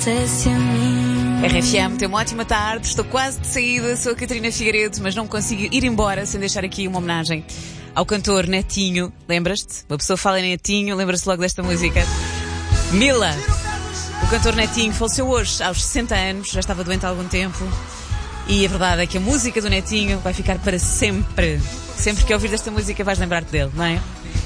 acontece a mim. RFM, tem uma ótima tarde, estou quase de saída, sou a Catarina Figueiredo, mas não consigo ir embora sem deixar aqui uma homenagem ao cantor Netinho. Lembras-te? Uma pessoa fala em Netinho, lembra-se logo desta música. Mila, o cantor Netinho, faleceu hoje aos 60 anos, já estava doente há algum tempo. E a verdade é que a música do Netinho vai ficar para sempre. Sempre que ouvir esta música vais lembrar-te dele, não é?